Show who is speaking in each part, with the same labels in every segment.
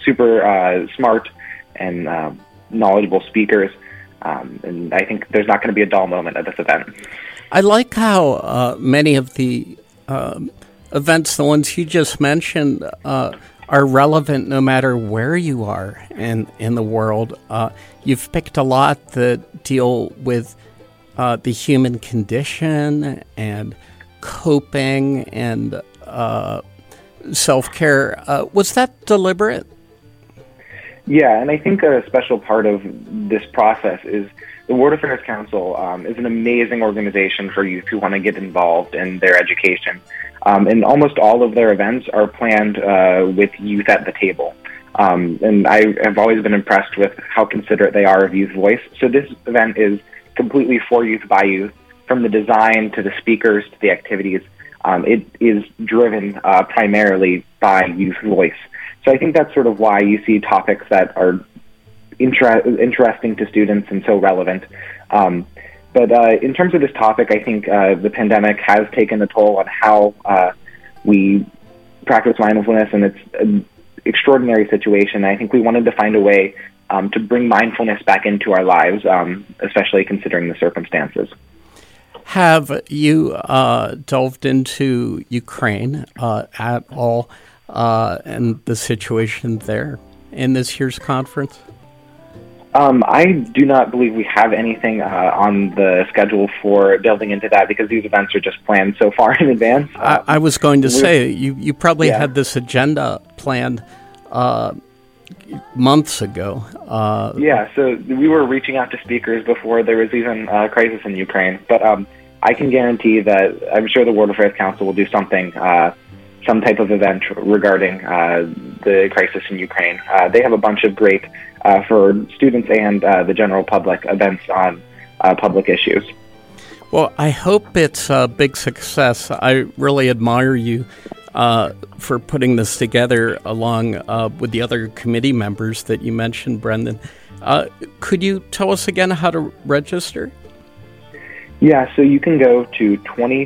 Speaker 1: super smart and knowledgeable speakers. And I think there's not going to be a dull moment at this event.
Speaker 2: I like how many of the events, the ones you just mentioned, are relevant no matter where you are in the world. You've picked a lot that deal with the human condition and coping and self-care. Was that deliberate?
Speaker 1: Yeah, and I think a special part of this process is the World Affairs Council is an amazing organization for youth who want to get involved in their education. And almost all of their events are planned with youth at the table. And I have always been impressed with how considerate they are of youth voice. So this event is completely for youth by youth, from the design to the speakers to the activities. It is driven primarily by youth voice. So I think that's sort of why you see topics that are interesting to students and so relevant. But in terms of this topic, I think the pandemic has taken a toll on how we practice mindfulness, and it's an extraordinary situation. I think we wanted to find a way to bring mindfulness back into our lives, especially considering the circumstances.
Speaker 2: Have you delved into Ukraine at all and the situation there in this year's conference?
Speaker 1: I do not believe we have anything on the schedule for delving into that because these events are just planned so far in advance.
Speaker 2: I was going to say, you probably had this agenda planned months ago.
Speaker 1: So we were reaching out to speakers before there was even a crisis in Ukraine. But I can guarantee that I'm sure the World Affairs Council will do something, some type of event regarding the crisis in Ukraine. They have a bunch of great, for students and the general public, events on public issues.
Speaker 2: Well, I hope it's a big success. I really admire you for putting this together along with the other committee members that you mentioned, Brendan. Could you tell us again how to register?
Speaker 1: Yeah, so you can go to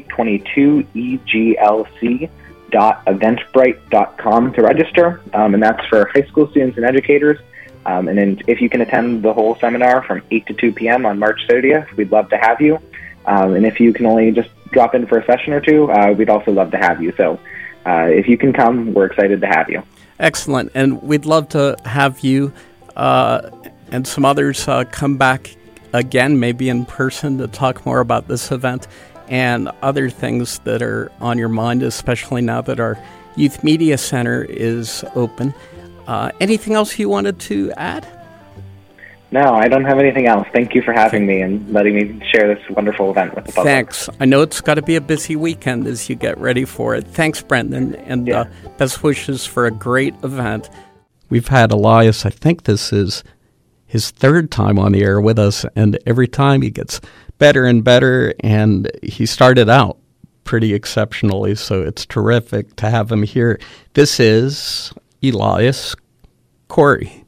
Speaker 1: 2022eglc.eventbrite.com to register, and that's for high school students and educators. And then if you can attend the whole seminar from 8 to 2 p.m. on March 30th, we'd love to have you. And if you can only just drop in for a session or two, we'd also love to have you. So if you can come, we're excited to have you.
Speaker 2: Excellent. And we'd love to have you and some others come back again, maybe in person, to talk more about this event and other things that are on your mind, especially now that our Youth Media Center is open. Anything else you wanted to add?
Speaker 1: No, I don't have anything else. Thank you for having me and letting me share this wonderful event with the public.
Speaker 2: Thanks. I know it's got to be a busy weekend as you get ready for it. Thanks, Brendan, and best wishes for a great event. We've had Elias, I think this is his third time on the air with us, and every time he gets better and better, and he started out pretty exceptionally, so it's terrific to have him here. This is Elias Corey.